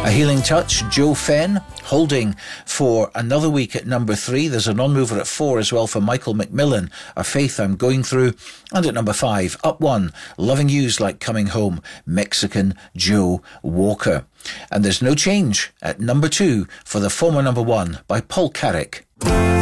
A Healing Touch, Joe Fenn, holding for another week at number 3. There's a non-mover at 4 as well for Michael McMillan, A Faith I'm Going Through. And at number 5, up 1, Loving You's Like Coming Home, Mexican Joe Walker. And there's no change at number 2 for the former number 1 by Paul Carrick.